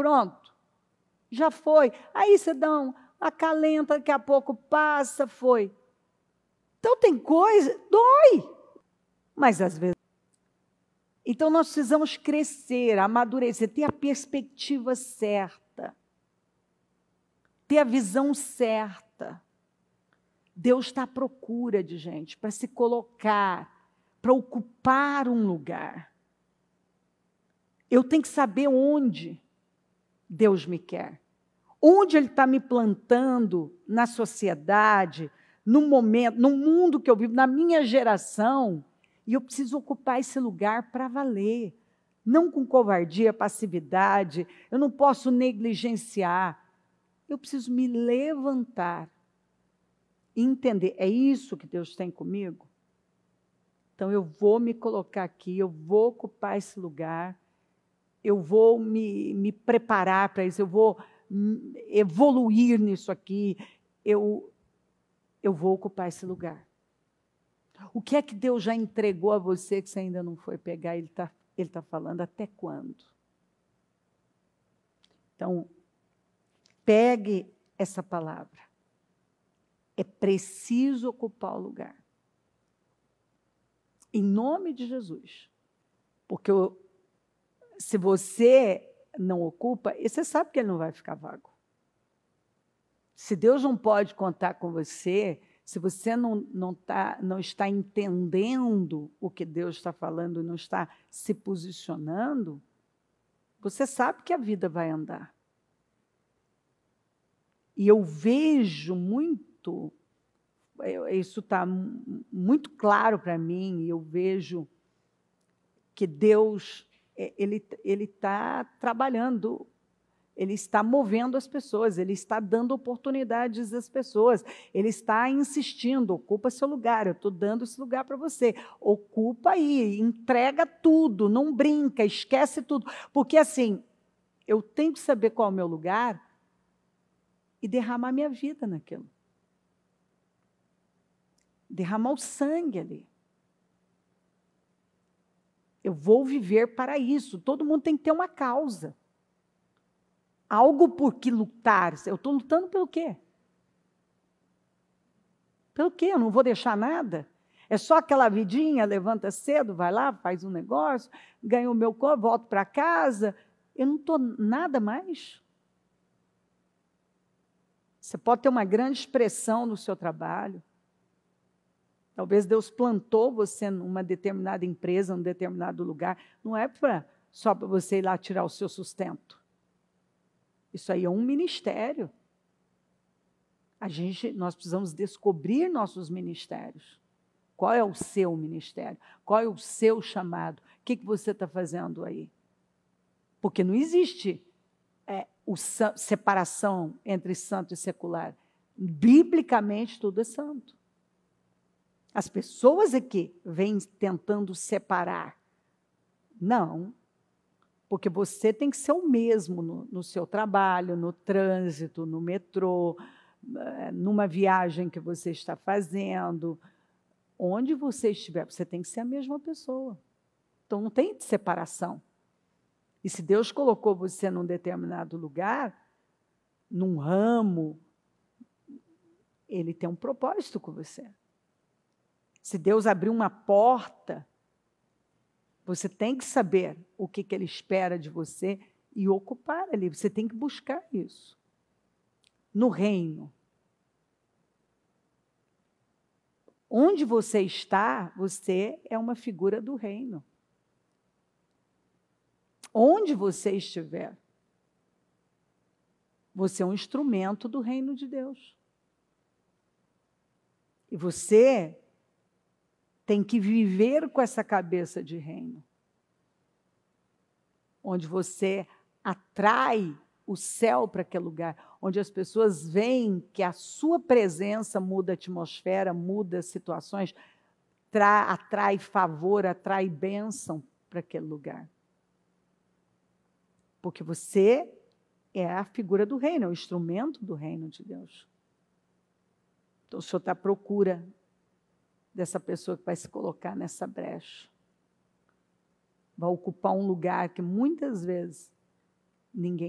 pronto, já foi. Aí você dá acalenta, daqui a pouco passa, foi. Então tem coisa, dói, mas às vezes. Então nós precisamos crescer, amadurecer, ter a perspectiva certa, ter a visão certa. Deus está à procura de gente para se colocar, para ocupar um lugar. Eu tenho que saber onde Deus me quer. Onde Ele está me plantando na sociedade, no momento, no mundo que eu vivo, na minha geração. E eu preciso ocupar esse lugar para valer. Não com covardia, passividade. Eu não posso negligenciar. Eu preciso me levantar e entender, é isso que Deus tem comigo? Então eu vou me colocar aqui, eu vou ocupar esse lugar, eu vou me preparar para isso, eu vou evoluir nisso aqui, eu vou ocupar esse lugar. O que é que Deus já entregou a você que você ainda não foi pegar? Ele tá falando até quando? Então, pegue essa palavra. É preciso ocupar o lugar. Em nome de Jesus. Porque se você não ocupa, você sabe que ele não vai ficar vago. Se Deus não pode contar com você, se você não está entendendo o que Deus está falando, não está se posicionando, você sabe que a vida vai andar. E eu vejo muito, isso está muito claro para mim, e eu vejo que Deus, ele está trabalhando, Ele está movendo as pessoas, Ele está dando oportunidades às pessoas, Ele está insistindo, ocupa seu lugar, eu estou dando esse lugar para você, ocupa aí, entrega tudo, não brinca, esquece tudo, porque assim, eu tenho que saber qual é o meu lugar e derramar minha vida naquilo. Derramar o sangue ali. Eu vou viver para isso, todo mundo tem que ter uma causa. Algo por que lutar. Eu estou lutando pelo quê? Pelo quê? Eu não vou deixar nada? É só aquela vidinha, levanta cedo, vai lá, faz um negócio, ganha o meu corpo, volto para casa. Eu não estou nada mais. Você pode ter uma grande expressão no seu trabalho. Talvez Deus plantou você numa determinada empresa, num determinado lugar. Não é só para você ir lá tirar o seu sustento. Isso aí é um ministério. Nós precisamos descobrir nossos ministérios. Qual é o seu ministério? Qual é o seu chamado? O que você está fazendo aí? Porque não existe separação entre santo e secular. Biblicamente, tudo é santo. As pessoas aqui vêm tentando separar. Não. Porque você tem que ser o mesmo no seu trabalho, no trânsito, no metrô, numa viagem que você está fazendo. Onde você estiver, você tem que ser a mesma pessoa. Então, não tem separação. E se Deus colocou você num determinado lugar, num ramo, Ele tem um propósito com você. Se Deus abriu uma porta, você tem que saber o que Ele espera de você e ocupar ali. Você tem que buscar isso. No reino. Onde você está, você é uma figura do reino. Onde você estiver, você é um instrumento do reino de Deus. E você tem que viver com essa cabeça de reino. Onde você atrai o céu para aquele lugar, onde as pessoas veem que a sua presença muda a atmosfera, muda situações, atrai favor, atrai bênção para aquele lugar. Porque você é a figura do reino, é o instrumento do reino de Deus. Então o Senhor está à procura dessa pessoa que vai se colocar nessa brecha. Vai ocupar um lugar que muitas vezes ninguém